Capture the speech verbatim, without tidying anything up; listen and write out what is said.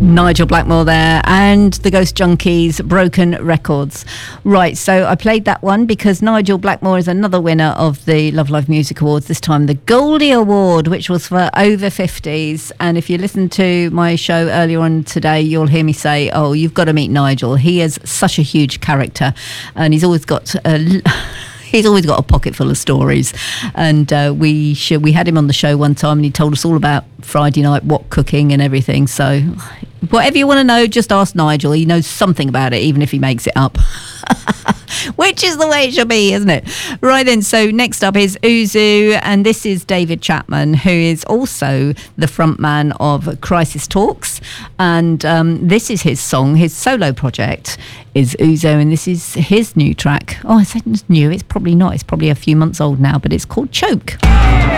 Nigel Blackmore there, and the Ghost Junkies, Broken Records. Right, so I played that one because Nigel Blackmore is another winner of the Love Life Music Awards, this time the Goldie Award, which was for over fifties. And if you listen to my show earlier on today, you'll hear me say, oh, you've got to meet Nigel. He is such a huge character, and he's always got a... He's always got a pocket full of stories, and uh, we should, we had him on the show one time, and he told us all about Friday night, what cooking and everything. So whatever you want to know, just ask Nigel. He knows something about it, even if he makes it up. Which is the way it should be, isn't it? Right then, so next up is Uzu, and this is David Chapman, who is also the frontman of Crisis Talks, and um, this is his song, his solo project is Uzo, and this is his new track. Oh, I said it's new, it's probably not, it's probably a few months old now, but it's called Choke.